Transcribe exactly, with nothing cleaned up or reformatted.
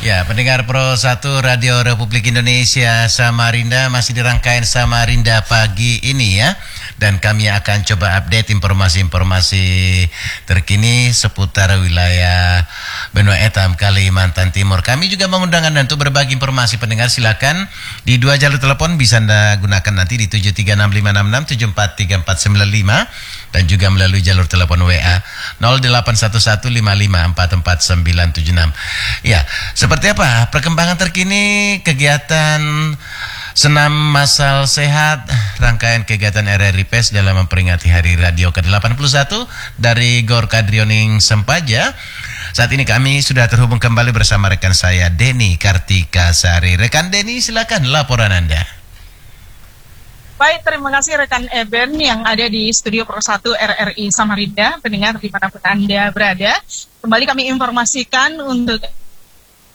Ya, pendengar Pro satu Radio Republik Indonesia Samarinda, masih di rangkaian Samarinda pagi ini ya. Dan kami akan coba update informasi-informasi terkini seputar wilayah Benua Etam, Kalimantan Timur. Kami juga mengundang Anda untuk berbagi informasi. Pendengar silakan di dua jalur telepon bisa Anda gunakan nanti di tujuh tiga enam lima enam enam tujuh empat tiga empat sembilan lima dan juga melalui jalur telepon W A nol delapan satu satu lima lima empat empat sembilan tujuh enam. Ya, seperti apa perkembangan terkini kegiatan senam massal sehat, rangkaian kegiatan R R I P E S dalam memperingati Hari Radio ke delapan puluh satu dari Gor Kadrioning Sempaja. Saat ini kami sudah terhubung kembali bersama rekan saya Denny Kartika Sari. Rekan Denny, silakan laporan Anda. Baik, terima kasih rekan Eben yang ada di Studio Pro satu R R I Samarinda. Pendengar dimanapun Anda berada, kembali kami informasikan untuk